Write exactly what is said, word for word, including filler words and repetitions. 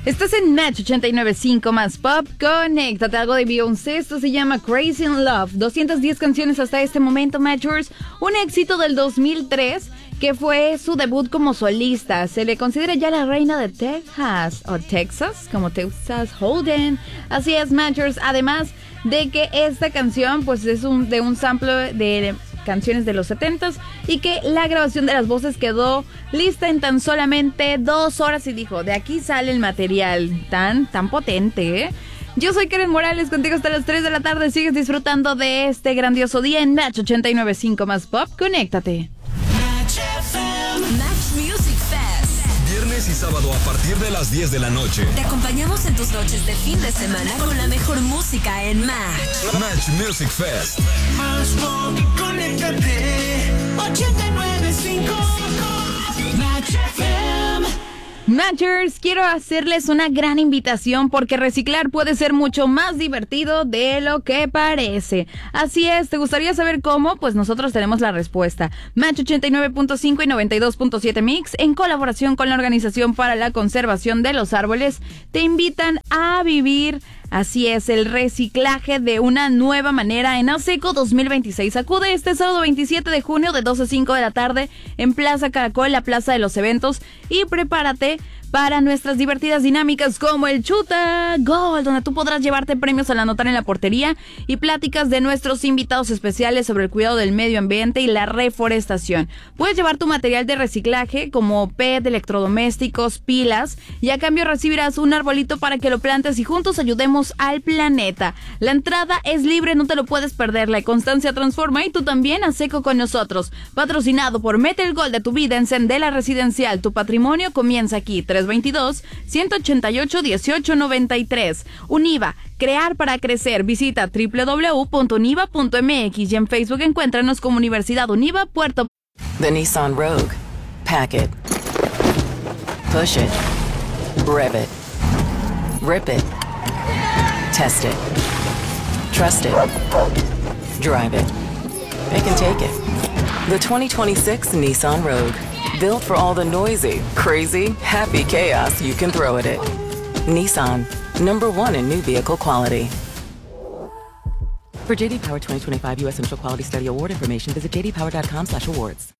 Estás en Match ochenta y nueve punto cinco más Pop. Conéctate, algo de Beyoncé. Esto se llama Crazy in Love. doscientas diez canciones hasta este momento, Matchers. Un éxito del dos mil tres que fue su debut como solista. Se le considera ya la reina de Texas o Texas, como Texas Hold'em. Así es, Matchers. Además de que esta canción pues es un, de un sample de canciones de los setentas y que la grabación de las voces quedó lista en tan solamente dos horas y dijo, de aquí sale el material tan, tan potente, ¿eh? Yo soy Karen Morales, contigo hasta las tres de la tarde. Sigues disfrutando de este grandioso día en Match ochenta y nueve punto cinco más Pop. Conéctate. Match F M. Match Music Fest. Viernes y sábado a partir de las diez de la noche. Te acompañamos en tus noches de fin de semana con la mejor música en Match. Match Music Fest. Más Pop, conéctate. ochenta y nueve punto cinco Match F M. Matchers, quiero hacerles una gran invitación porque reciclar puede ser mucho más divertido de lo que parece. Así es, ¿te gustaría saber cómo? Pues nosotros tenemos la respuesta. Match ochenta y nueve punto cinco y noventa y dos punto siete Mix, en colaboración con la Organización para la Conservación de los Árboles, te invitan a vivir, así es, el reciclaje de una nueva manera en ASECO dos mil veintiséis. Acude este sábado veintisiete de junio de dos a cinco de la tarde en Plaza Caracol, la plaza de los eventos, y prepárate para nuestras divertidas dinámicas como el Chuta Gol, donde tú podrás llevarte premios al anotar en la portería, y pláticas de nuestros invitados especiales sobre el cuidado del medio ambiente y la reforestación. Puedes llevar tu material de reciclaje como P E T, electrodomésticos, pilas, y a cambio recibirás un arbolito para que lo plantes y juntos ayudemos al planeta. La entrada es libre, no te lo puedes perder. La constancia transforma y tú también a seco con nosotros. Patrocinado por Mete el Gol de tu vida en Sendela Residencial. Tu patrimonio comienza aquí. tres veintidós, ciento ochenta y ocho, dieciocho noventa y tres. Univa, crear para crecer. Visita doble u doble u doble u punto univa punto m x y en Facebook encuéntranos como Universidad Univa Puerto. The Nissan Rogue. Pack it. Push it. Rev it. Rip it. Test it. Trust it. Drive it. Pick and take it. The twenty twenty-six Nissan Rogue. Built for all the noisy, crazy, happy chaos you can throw at it. Nissan, number one in new vehicle quality. For J D Power twenty twenty-five U S Initial Quality Study Award information, visit j d power dot com slash awards.